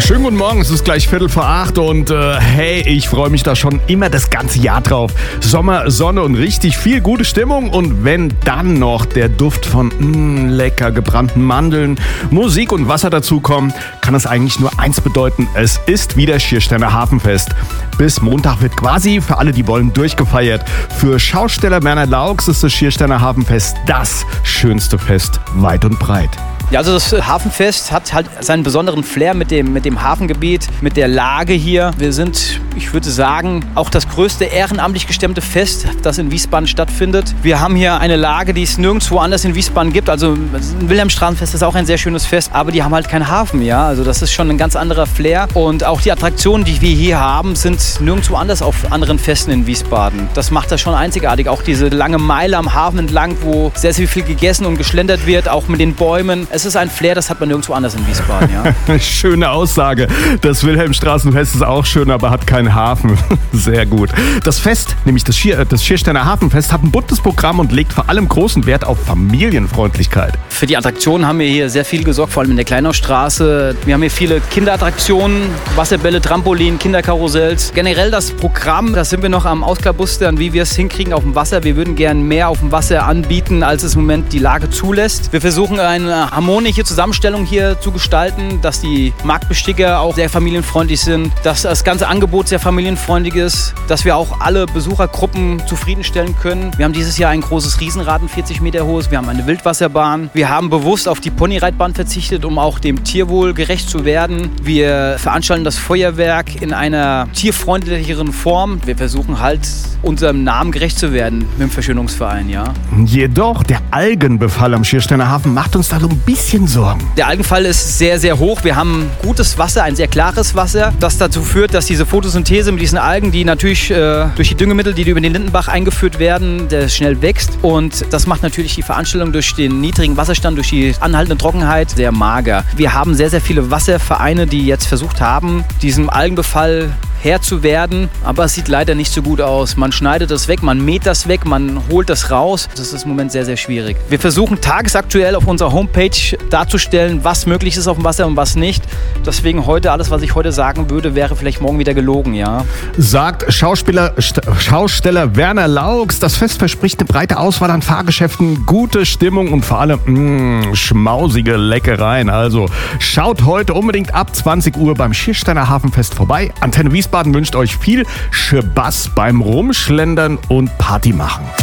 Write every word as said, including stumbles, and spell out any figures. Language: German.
Schönen guten Morgen, es ist gleich Viertel vor acht und äh, hey, ich freue mich da schon immer das ganze Jahr drauf. Sommer, Sonne und richtig viel gute Stimmung und wenn dann noch der Duft von mh, lecker gebrannten Mandeln, Musik und Wasser dazukommen, kann es eigentlich nur eins bedeuten, es ist wieder Schiersteiner Hafenfest. Bis Montag wird quasi für alle, die wollen, durchgefeiert. Für Schausteller Werner Laux ist das Schiersteiner Hafenfest das schönste Fest weit und breit. Ja, also das Hafenfest hat halt seinen besonderen Flair mit dem, mit dem Hafengebiet, mit der Lage hier. Wir sind, ich würde sagen, auch das größte ehrenamtlich gestemmte Fest, das in Wiesbaden stattfindet. Wir haben hier eine Lage, die es nirgendwo anders in Wiesbaden gibt. Also ein Wilhelmstraßenfest ist auch ein sehr schönes Fest, aber die haben halt keinen Hafen, ja. Also das ist schon ein ganz anderer Flair. Und auch die Attraktionen, die wir hier haben, sind nirgendwo anders auf anderen Festen in Wiesbaden. Das macht das schon einzigartig. Auch diese lange Meile am Hafen entlang, wo sehr, sehr viel gegessen und geschlendert wird, auch mit den Bäumen. Es ist ein Flair, das hat man nirgendwo anders in Wiesbaden, ja. Schöne Aussage. Das Wilhelmstraßenfest ist auch schön, aber hat keinen Hafen. Sehr gut. Das Fest, nämlich das, Schier, das Schiersteiner Hafenfest, hat ein buntes Programm und legt vor allem großen Wert auf Familienfreundlichkeit. Für die Attraktionen haben wir hier sehr viel gesorgt, vor allem in der Kleinaustraße. Wir haben hier viele Kinderattraktionen, Wasserbälle, Trampolin, Kinderkarussells. Generell das Programm, da sind wir noch am Ausklabustern, wie wir es hinkriegen auf dem Wasser. Wir würden gern mehr auf dem Wasser anbieten, als es im Moment die Lage zulässt. Wir versuchen eine harmonische Zusammenstellung hier zu gestalten, dass die Marktbesticker auch sehr familienfreundlich sind, dass das ganze Angebot sehr familienfreundlich ist, dass wir auch alle Besuchergruppen zufriedenstellen können. Wir haben dieses Jahr ein großes Riesenrad, ein vierzig Meter hohes, wir haben eine Wildwasserbahn. Wir haben bewusst auf die Ponyreitbahn verzichtet, um auch dem Tierwohl gerecht zu werden. Wir veranstalten das Feuerwerk in einer tierfreundlicheren Form. Wir versuchen halt, unserem Namen gerecht zu werden mit dem Verschönerungsverein, ja. Jedoch, der Algenbefall am Schiersteiner Hafen macht uns da so ein bisschen Sorgen. Der Algenfall ist sehr, sehr hoch. Wir haben gutes Wasser, ein sehr klares Wasser, das dazu führt, dass diese Photosynthese mit diesen Algen, die natürlich äh, durch die Düngemittel, die über den Lindenbach eingeführt werden, der schnell wächst. Und das macht natürlich die Veranstaltung durch den niedrigen Wasserstand, durch die anhaltende Trockenheit sehr mager. Wir haben sehr, sehr viele Wasservereine, die jetzt versucht haben, diesem Algenbefall Herr zu werden, aber es sieht leider nicht so gut aus. Man schneidet das weg, man mäht das weg, man holt das raus. Das ist im Moment sehr, sehr schwierig. Wir versuchen tagesaktuell auf unserer Homepage darzustellen, was möglich ist auf dem Wasser und was nicht. Deswegen heute, alles, was ich heute sagen würde, wäre vielleicht morgen wieder gelogen, ja. Sagt Schauspieler, St- Schausteller Werner Laux. Das Fest verspricht eine breite Auswahl an Fahrgeschäften, gute Stimmung und vor allem mh, schmausige Leckereien. Also schaut heute unbedingt ab zwanzig Uhr beim Schiersteiner Hafenfest vorbei. Antenne Wiesbaden wünscht euch viel Spaß beim Rumschlendern und Party machen.